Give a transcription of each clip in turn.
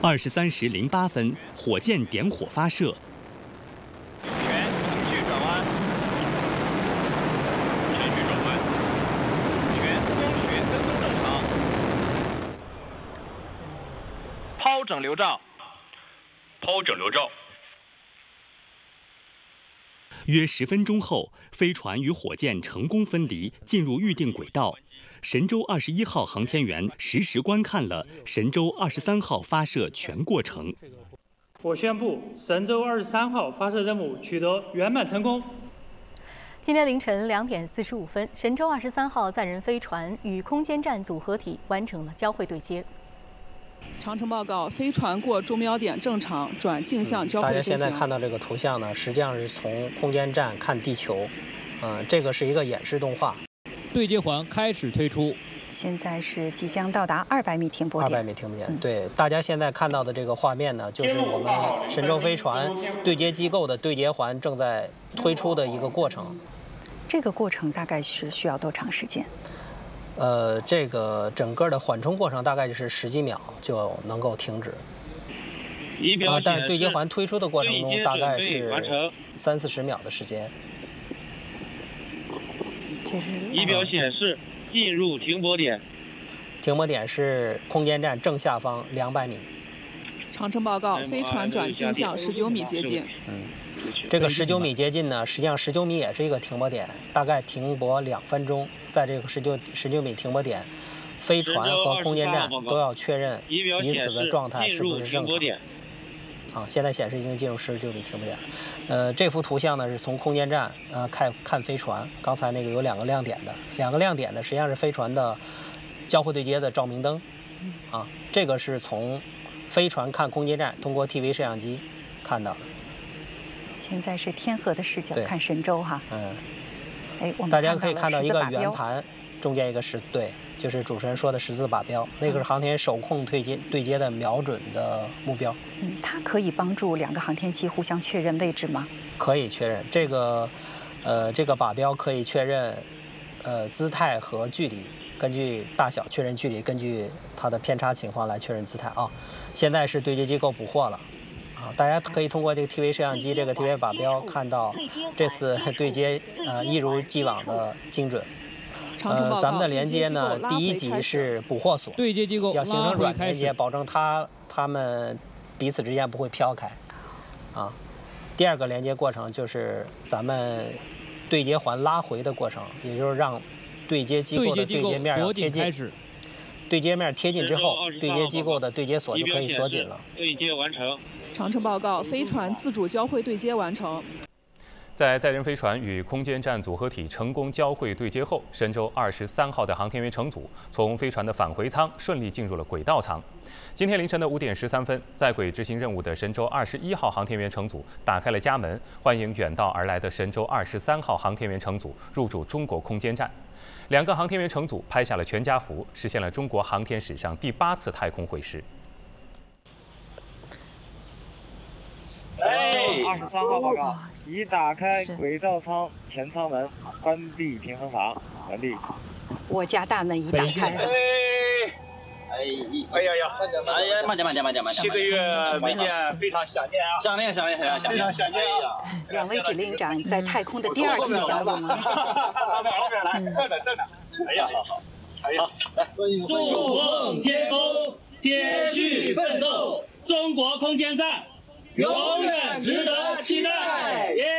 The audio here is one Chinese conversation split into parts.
23时08分，火箭点火发射。 全程序转弯，程序转弯，全光学跟踪正常。抛整流罩，抛整流罩。 约10分钟后，飞船与火箭成功分离，进入预定轨道。神舟21号航天员实时观看了神舟23号发射全过程。 我宣布，神舟23号发射任务取得圆满成功。 今天凌晨2点45分，神舟23号载人飞船与空间站组合体完成了交会对接。 长程报告，飞船过中瞄点正常，转径向交会飞行。 大家现在看到这个图像呢，实际上是从空间站看地球，这个是一个演示动画。 对接环开始推出， 现在是即将到达200米停泊点。 200米停泊点，对，大家现在看到的这个画面呢，就是我们神舟飞船对接机构的对接环正在推出的一个过程。 这个过程大概是需要多长时间？ 这个整个的缓冲过程大概就是10几秒就能够停止。但是对接环推出的过程中大概是30-40秒的时间。 仪表显示进入停泊点。 停泊点是空间站正下方200米。 长程报告，飞船转径向19米接近。 这个19米接近呢，实际上19米也是一个停泊点，大概停泊2分钟。在这个19米停泊点，飞船和空间站都要确认彼此的状态是不是正常。现在显示已经进入19米停泊点了。这幅图像呢是从空间站看飞船，刚才那个有2个亮点的，2个亮点呢实际上是飞船的交会对接的照明灯。这个是从飞船看空间站通过 TV 摄像机看到的。 现在是天河的视角看神舟哈。我们大家可以看到一个圆盘，中间一个对，就是主持人说的十字靶标，那个是航天员手控对接的瞄准的目标。 它可以帮助2个航天器互相确认位置吗？ 可以确认这个靶标可以确认姿态和距离，根据大小确认距离，根据它的偏差情况来确认姿态啊。现在是对接机构捕获了。大家可以通过这个 TV 摄像机这个 TV 靶标看到这次对接一如既往的精准。咱们的连接呢，第1级是捕获锁， 对接机构要形成软连接，保证它们彼此之间不会飘开。第2个连接过程就是咱们对接环拉回的过程，也就是让对接机构的对接面要贴近。对接面贴近之后，对接机构的对接锁就可以锁紧了。 对接完成。 长程报告，飞船自主交会对接完成。 在载人飞船与空间站组合体成功交会对接后，神舟23号的航天员乘组从飞船的返回舱顺利进入了轨道舱。今天凌晨的5点13分，在轨执行任务的神舟21号航天员乘组打开了家门，欢迎远道而来的神舟23号航天员乘组入驻中国空间站。2个航天员乘组拍下了全家福，实现了中国航天史上第8次太空会师。 23号报告，已打开轨道舱前舱门，关闭平衡阀，完毕。 我家大门已打开。 哎呀，慢点，7个月没见，非常想念啊！想念，非常想念啊 ！2位指令长在太空的第2次相遇吗？ 来，正的。哎呀，好，来， 筑梦天宫，接续奋斗，中国空间站永远值得期待！耶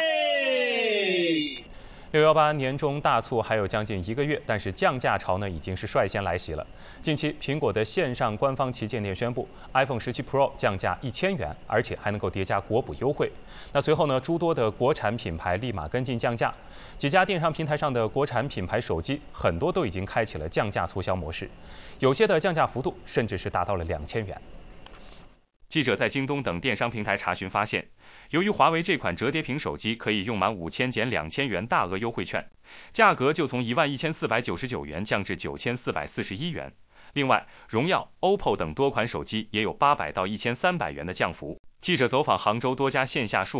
！618年中大促还有将近1个月，但是降价潮呢已经是率先来袭了。近期，苹果的线上官方旗舰店宣布 ，iPhone 17 Pro 降价1000元，而且还能够叠加国补优惠。那随后呢，诸多的国产品牌立马跟进降价，几家电商平台上的国产品牌手机很多都已经开启了降价促销模式，有些的降价幅度甚至是达到了2000元。记者在京东等电商平台查询发现，由于华为这款折叠屏手机可以用满5000减2000元大额优惠券，价格就从11499元降至9441元。另外，荣耀、OPPO 等多款手机也有800到1300元的降幅。记者走访杭州多家线下数码